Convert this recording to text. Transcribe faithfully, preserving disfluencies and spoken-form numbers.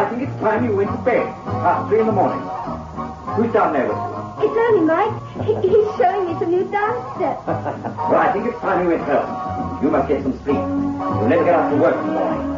I think it's time you went to bed. Past three in the morning. Who's down there with you? It's only Mike. He- He's showing me some new dance steps. Well, I think it's time you went home. You must get some sleep. You'll never get out to work in the morning.